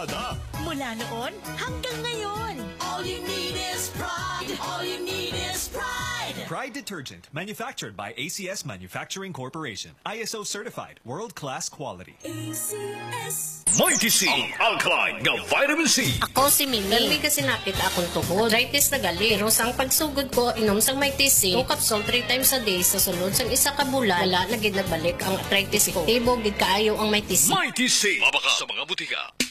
barkada. Mula noon hanggang ngayon. All you need is pride. All you need is pride. Pride Detergent, manufactured by ACS Manufacturing Corporation. ISO certified, world-class quality. ACS. Mighty C, ang alkaline nga vitamin C. Ako si Mimi. Dali kasi nakita akong tuhod. Arthritis na gali. Pero sang pagsugod ko, inom sang Mighty C, 2 capsule 3 times a day. Sa sunod sang isa ka bulan, wala na gid nagbalik ang arthritis ko. Tibog gid kaayo ang Mighty C. Mighty C, mabaka sa mga butika.